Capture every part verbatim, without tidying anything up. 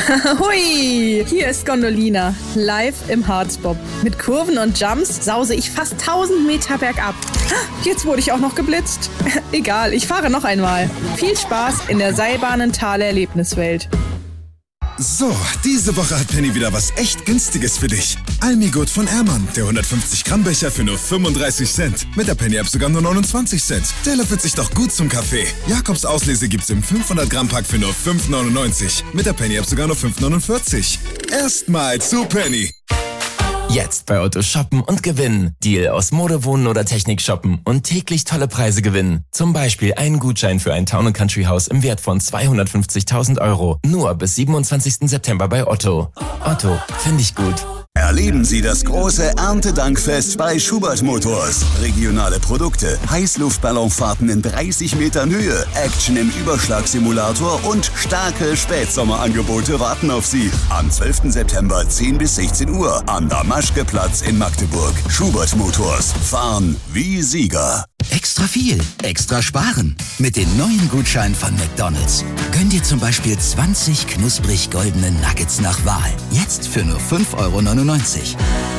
Hui, hier ist Gondolina, live im Harzbob. Mit Kurven und Jumps sause ich fast tausend Meter bergab. Jetzt wurde ich auch noch geblitzt. Egal, ich fahre noch einmal. Viel Spaß in der Seilbahnenthaler Erlebniswelt. So, diese Woche hat Penny wieder was echt Günstiges für dich. Almigurt von Ehrmann, der hundertfünfzig Gramm Becher für nur fünfunddreißig Cent. Mit der Penny-App sogar nur neunundzwanzig Cent. Der löffelt sich doch gut zum Kaffee. Jakobs Auslese gibt's im fünfhundert Gramm Pack für nur fünf neunundneunzig. Mit der Penny-App sogar nur fünf neunundvierzig. Erstmal zu Penny. Jetzt bei Otto shoppen und gewinnen. Deal aus Mode, Wohnen oder Technik shoppen und täglich tolle Preise gewinnen. Zum Beispiel einen Gutschein für ein Town and Country Haus im Wert von zweihundertfünfzigtausend Euro. Nur bis siebenundzwanzigsten September bei Otto. Otto, finde ich gut. Erleben Sie das große Erntedankfest bei Schubert Motors. Regionale Produkte, Heißluftballonfahrten in dreißig Metern Höhe, Action im Überschlagsimulator und starke Spätsommerangebote warten auf Sie. Am zwölften September zehn bis sechzehn Uhr am Damaschke-Platz in Magdeburg. Schubert Motors. Fahren wie Sieger. Extra viel, extra sparen. Mit den neuen Gutscheinen von McDonald's. Gönn dir zum Beispiel zwanzig knusprig goldene Nuggets nach Wahl. Jetzt für nur fünf Euro neunundneunzig.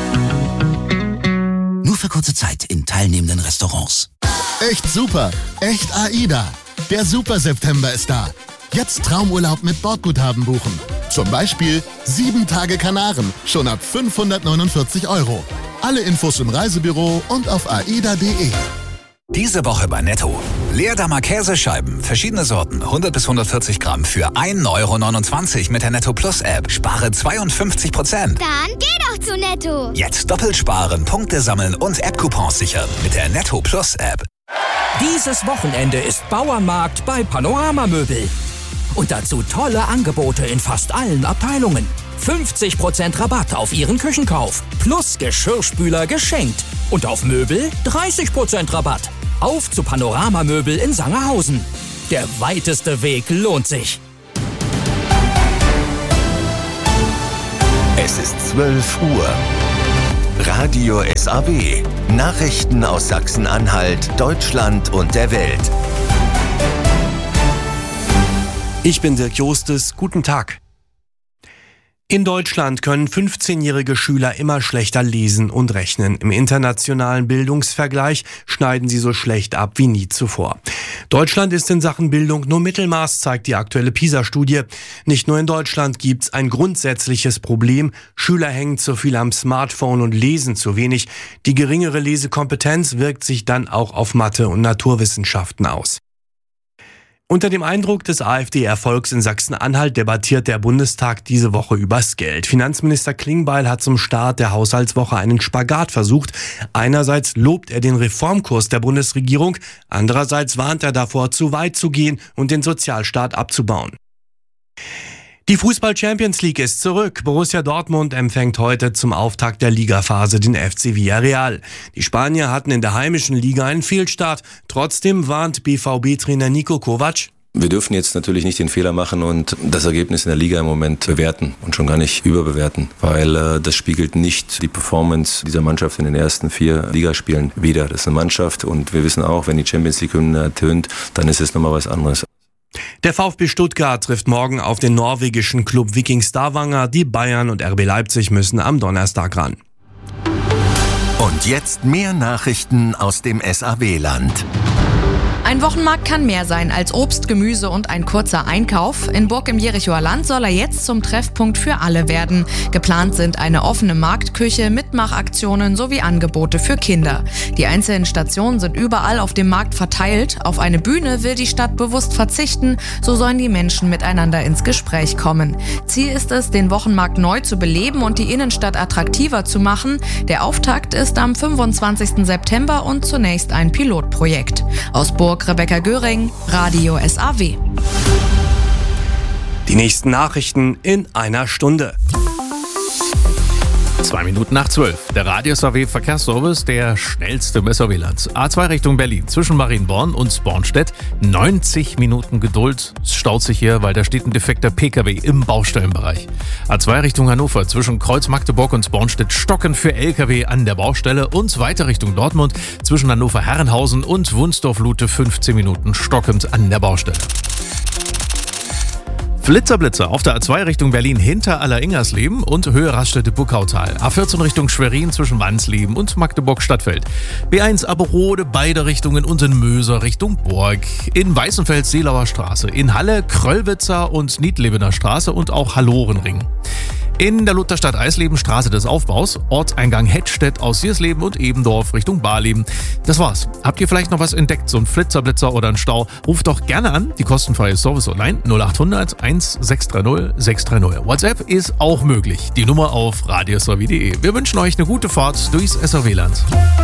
Nur für kurze Zeit in teilnehmenden Restaurants. Echt super, echt AIDA. Der Super September ist da. Jetzt Traumurlaub mit Bordguthaben buchen. Zum Beispiel sieben Tage Kanaren, schon ab fünfhundertneunundvierzig Euro. Alle Infos im Reisebüro und auf aida punkt de. Diese Woche bei Netto. Leerdammer Käsescheiben, verschiedene Sorten, hundert bis hundertvierzig Gramm für ein Euro neunundzwanzig mit der Netto Plus App. Spare zweiundfünfzig Prozent. Dann geh doch zu Netto. Jetzt doppelt sparen, Punkte sammeln und App-Coupons sichern mit der Netto Plus App. Dieses Wochenende ist Bauernmarkt bei Panorama Möbel. Und dazu tolle Angebote in fast allen Abteilungen. fünfzig Prozent Rabatt auf Ihren Küchenkauf. Plus Geschirrspüler geschenkt. Und auf Möbel dreißig Prozent Rabatt. Auf zu Panorama Möbel in Sangerhausen. Der weiteste Weg lohnt sich. Es ist zwölf Uhr. Radio S A W. Nachrichten aus Sachsen-Anhalt, Deutschland und der Welt. Ich bin Dirk Jostes. Guten Tag. In Deutschland können fünfzehnjährige Schüler immer schlechter lesen und rechnen. Im internationalen Bildungsvergleich schneiden sie so schlecht ab wie nie zuvor. Deutschland ist in Sachen Bildung nur Mittelmaß, zeigt die aktuelle PISA-Studie. Nicht nur in Deutschland gibt's ein grundsätzliches Problem. Schüler hängen zu viel am Smartphone und lesen zu wenig. Die geringere Lesekompetenz wirkt sich dann auch auf Mathe und Naturwissenschaften aus. Unter dem Eindruck des AfD-Erfolgs in Sachsen-Anhalt debattiert der Bundestag diese Woche übers Geld. Finanzminister Klingbeil hat zum Start der Haushaltswoche einen Spagat versucht. Einerseits lobt er den Reformkurs der Bundesregierung, andererseits warnt er davor, zu weit zu gehen und den Sozialstaat abzubauen. Die Fußball-Champions League ist zurück. Borussia Dortmund empfängt heute zum Auftakt der Ligaphase den F C Villarreal. Die Spanier hatten in der heimischen Liga einen Fehlstart. Trotzdem warnt B V B-Trainer Niko Kovac: Wir dürfen jetzt natürlich nicht den Fehler machen und das Ergebnis in der Liga im Moment bewerten und schon gar nicht überbewerten, weil äh, das spiegelt nicht die Performance dieser Mannschaft in den ersten vier Ligaspielen wider. Das ist eine Mannschaft und wir wissen auch, wenn die Champions League-Hymne ertönt, dann ist es nochmal was anderes. Der VfB Stuttgart trifft morgen auf den norwegischen Club Viking Stavanger. Die Bayern und R B Leipzig müssen am Donnerstag ran. Und jetzt mehr Nachrichten aus dem S A W-Land. Ein Wochenmarkt kann mehr sein als Obst, Gemüse und ein kurzer Einkauf. In Burg im Jerichoer Land soll er jetzt zum Treffpunkt für alle werden. Geplant sind eine offene Marktküche, Mitmachaktionen sowie Angebote für Kinder. Die einzelnen Stationen sind überall auf dem Markt verteilt. Auf eine Bühne will die Stadt bewusst verzichten. So sollen die Menschen miteinander ins Gespräch kommen. Ziel ist es, den Wochenmarkt neu zu beleben und die Innenstadt attraktiver zu machen. Der Auftakt ist am fünfundzwanzigsten September und zunächst ein Pilotprojekt. Aus Burg Rebecca Göring, Radio S A W. Die nächsten Nachrichten in einer Stunde. Zwei Minuten nach zwölf. Der Radio S A W Verkehrsservice, der schnellste im S A W-Land. A zwei Richtung Berlin, zwischen Marienborn und Bornstedt. neunzig Minuten Geduld. Es staut sich hier, weil da steht ein defekter P K W im Baustellenbereich. A zwei Richtung Hannover, zwischen Kreuz Magdeburg und Bornstedt. Stocken für L K W an der Baustelle. Und weiter Richtung Dortmund, zwischen Hannover-Herrenhausen und Wunsdorf-Lute. fünfzehn Minuten stockend an der Baustelle. Flitzer-Blitzer auf der A zwei Richtung Berlin hinter Aller-Ingersleben und Höhe Raststätte-Buckautal. A vierzehn Richtung Schwerin zwischen Wansleben und Magdeburg-Stadtfeld. B eins Aberode, beide Richtungen und in Möser Richtung Burg. In Weißenfels Seelauer Straße. In Halle Kröllwitzer und Niedlebener Straße und auch Hallorenring. In der Lutherstadt Eisleben Straße des Aufbaus, Ortseingang Hettstedt aus Siersleben und Ebendorf Richtung Barleben. Das war's. Habt ihr vielleicht noch was entdeckt, so ein Flitzerblitzer oder ein Stau? Ruft doch gerne an, die kostenfreie Service-Hotline null acht hundert eins sechs drei null sechs drei null. WhatsApp ist auch möglich. Die Nummer auf radios w punkt de. Wir wünschen euch eine gute Fahrt durchs S R W-Land.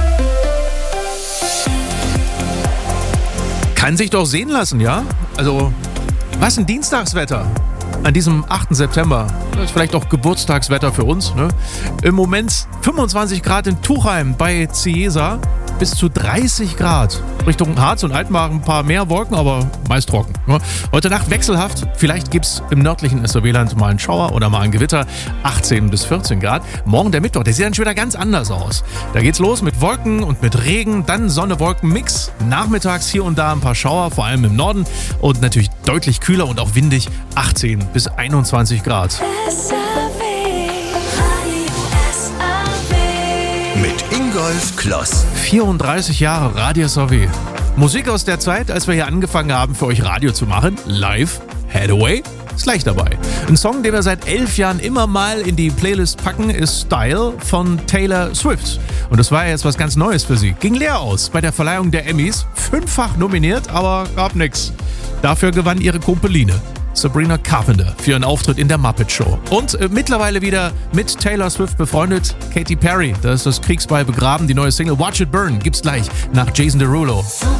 Kann sich doch sehen lassen, ja? Also, was ein Dienstagswetter an diesem achten September. Das ist vielleicht auch Geburtstagswetter für uns. Ne? Im Moment fünfundzwanzig Grad in Tuchheim bei Ciesa, bis zu dreißig Grad. Richtung Harz und Altmark ein paar mehr Wolken, aber meist trocken. Ne? Heute Nacht wechselhaft. Vielleicht gibt es im nördlichen S R W-Land mal einen Schauer oder mal ein Gewitter. achtzehn bis vierzehn Grad. Morgen der Mittwoch, der sieht dann schon wieder ganz anders aus. Da geht's los mit Wolken und mit Regen, dann Sonne-Wolken-Mix. Nachmittags hier und da ein paar Schauer, vor allem im Norden. Und natürlich deutlich kühler und auch windig. achtzehn bis einundzwanzig Grad. Mit Ingolf Kloss. vierunddreißig Jahre Radio S R W. Musik aus der Zeit, als wir hier angefangen haben, für euch Radio zu machen. Live, Headaway, ist gleich dabei. Ein Song, den wir seit elf Jahren immer mal in die Playlist packen, ist Style von Taylor Swift. Und das war ja jetzt was ganz Neues für sie. Ging leer aus bei der Verleihung der Emmys. Fünffach nominiert, aber gab nix. Dafür gewann ihre Kumpeline Sabrina Carpenter für ihren Auftritt in der Muppet Show. Und äh, mittlerweile wieder mit Taylor Swift befreundet, Katy Perry. Da ist das Kriegsbeil begraben. Die neue Single Watch It Burn gibt's gleich nach Jason Derulo.